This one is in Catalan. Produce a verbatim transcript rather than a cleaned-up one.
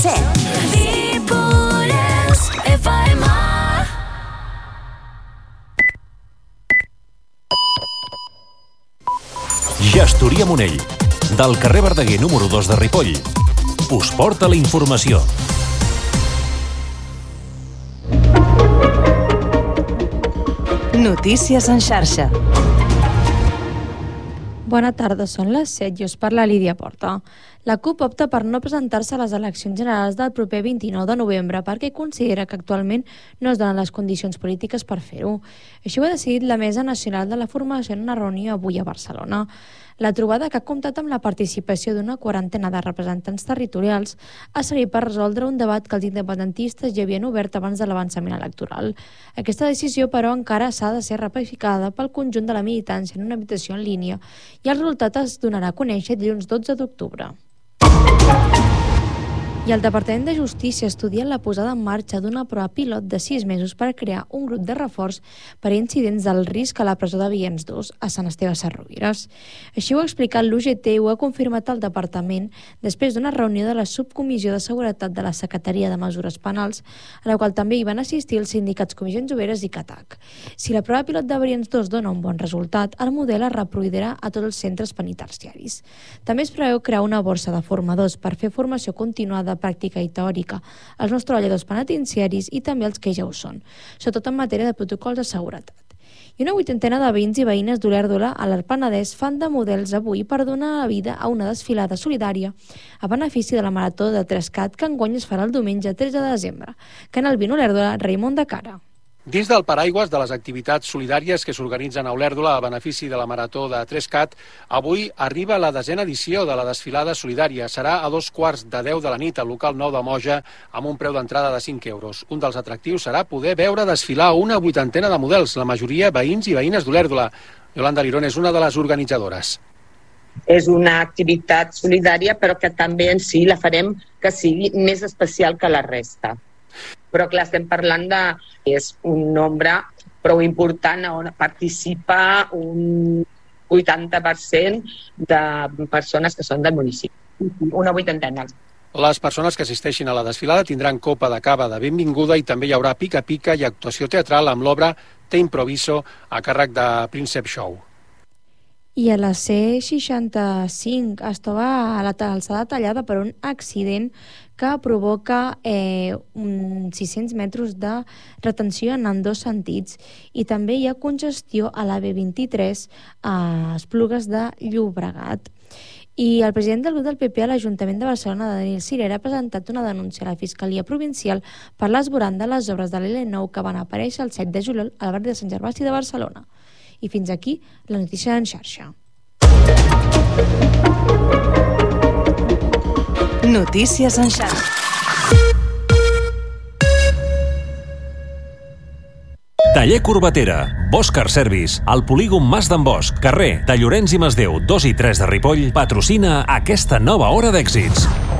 set. Ripollès F M. Gestoria Monell, del carrer Verdaguer número dos de Ripoll. Us porta la informació. Notícies en xarxa. Bona tarda, són les set i us parla Lídia Porta. La CUP opta per no presentar-se a les eleccions generals del proper vint-i-nou de novembre perquè considera que actualment no es donen les condicions polítiques per fer-ho. Així ho ha decidit la Mesa Nacional de la Formació en una reunió avui a Barcelona. La trobada, que ha comptat amb la participació d'una quarantena de representants territorials, ha servit per resoldre un debat que els independentistes ja havien obert abans de l'avançament electoral. Aquesta decisió, però, encara s'ha de ser ratificada pel conjunt de la militància en una votació en línia i el resultat es donarà a conèixer dilluns dotze d'octubre. I el Departament de Justícia estudia la posada en marxa d'una prova pilot de sis mesos per crear un grup de reforç per a incidents del risc a la presó de Viens dos a Sant Esteve Sesrovires. Així ho ha explicat l'U G T i ho ha confirmat el Departament després d'una reunió de la Subcomissió de Seguretat de la Secretaria de Mesures Penals, a la qual també hi van assistir els sindicats Comissions Obreres i CATAC. Si la prova pilot de Viens dos dona un bon resultat, el model es reproduirà a tots els centres penitenciaris. També es preveu crear una borsa de formadors per fer formació continuada pràctica i teòrica als nous treballadors penitenciaris i també els que ja ho són, sobretot en matèria de protocols de seguretat. I una vuitantena de veïns i veïnes d'Olèrdola a l'Alt Penedès fan de models avui per donar la vida a una desfilada solidària a benefici de la Marató de Trescat que enguany es farà el diumenge tretze de desembre. Canal vint Olèrdola, Raimon de Cara. Dins del paraigües de les activitats solidàries que s'organitzen a Olèrdola a benefici de la Marató de Trescat, avui arriba la desena edició de la desfilada solidària. Serà a dos quarts de deu de la nit al local nou de Moja amb un preu d'entrada de cinc euros. Un dels atractius serà poder veure desfilar una vuitantena de models, la majoria veïns i veïnes d'Olèrdola. Yolanda Lirón és una de les organitzadores. És una activitat solidària, però que també en si la farem que sigui més especial que la resta. Però clar, estem parlant de... és un nombre prou important on participa un vuitanta per cent de persones que són del municipi. Una vuitantena. Les persones que assisteixin a la desfilada tindran copa de cava de benvinguda i també hi haurà pica-pica i actuació teatral amb l'obra Te Improviso a càrrec de Príncep Show. I a la C seixanta-cinc es troba a l'alçada tallada per un accident que provoca eh, sis cents metres de retenció en ambdós sentits i també hi ha congestió a la B vint-i-tres a Esplugues de Llobregat. I el president del grup del P P a l'Ajuntament de Barcelona, Daniel Sirera, ha presentat una denúncia a la Fiscalia Provincial per l'esborrany de les obres de l'L nou que van aparèixer el set de juliol al barri de Sant Gervasi de Barcelona. I fins aquí la notícia en xarxa. Notícies en xarxa. Taller Corbatera, Bosch Car Service, al polígon Mas d'en Bosch, carrer de Llorenç i Masdeu dos i tres de Ripoll, patrocina aquesta nova hora d'èxits.